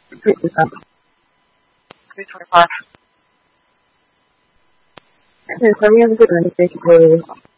325. 325. Okay, so we have a good one. Basically,